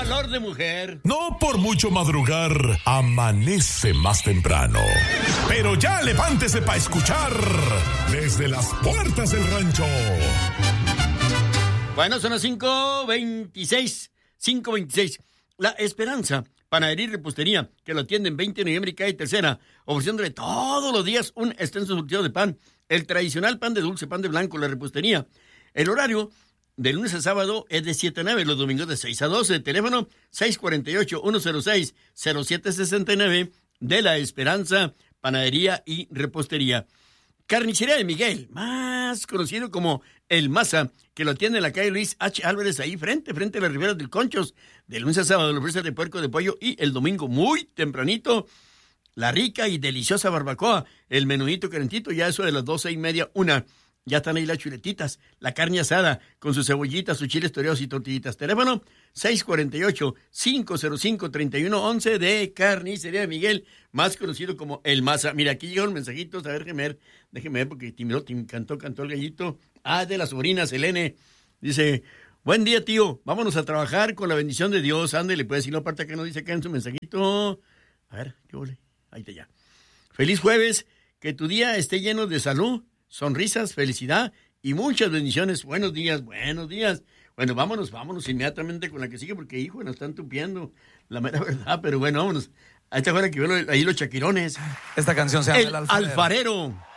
valor de mujer. No por mucho madrugar, amanece más temprano. Pero ya levántese para escuchar desde las puertas del rancho. Bueno, son las 5:26. 5:26. La Esperanza, panadería y repostería, que lo atienden 20 de noviembre y calle Tercera, ofreciéndole todos los días un extenso surtido de pan. El tradicional pan de dulce, pan de blanco, la repostería. El horario de lunes a sábado es de 7 a 9, los domingos de 6 a 12. Teléfono 648-106-0769 de La Esperanza, panadería y repostería. Carnicería de Miguel, más conocido como El Maza, que lo atiende en la calle Luis H. Álvarez, ahí frente a las riberas del Conchos. De lunes a sábado, la ofrece de puerco, de pollo, y el domingo muy tempranito, la rica y deliciosa barbacoa, el menudito calentito, ya eso de las 12:30, 1. Ya están ahí las chuletitas, la carne asada, con sus cebollitas, sus chiles toreados y tortillitas. Teléfono 648-505-3111 de Carnicería de Miguel, más conocido como El Maza. Mira, aquí llegaron mensajitos, a ver, déjeme ver, porque cantó el gallito. De la sobrina Selene. Dice, buen día, tío, vámonos a trabajar con la bendición de Dios. Ándele, pues, si no, aparte que nos dice acá en su mensajito. A ver, ¿qué ole? Ahí está ya. Feliz jueves, que tu día esté lleno de salud, sonrisas, felicidad y muchas bendiciones. Buenos días. Bueno, vámonos inmediatamente con la que sigue, porque, hijo, nos están tupiendo la mera verdad, pero bueno, vámonos. A esta hora que veo ahí los chaquirones. Esta canción se llama El Alfarero.